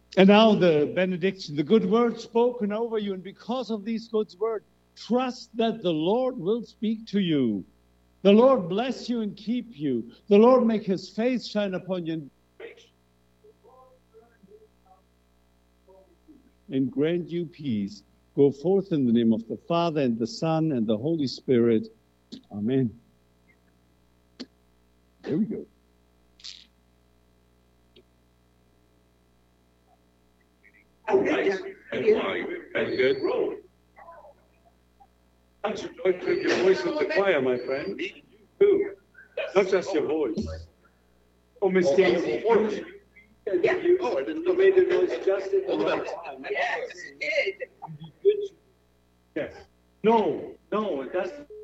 And now the benediction, the good word spoken over you. And because of these good words, trust that the Lord will speak to you. The Lord bless you and keep you. The Lord make his face shine upon you and grant you peace. Go forth in the name of the Father and the Son and the Holy Spirit. Amen. There we go. Nice. That's good. I'm so joyful with your voice with the choir, my friend. You too. Not just your voice. Oh, Miss Daisy. Yeah. Oh, I didn't know. Made the noise just in the right time. Yes, it did. Yes. No, it doesn't.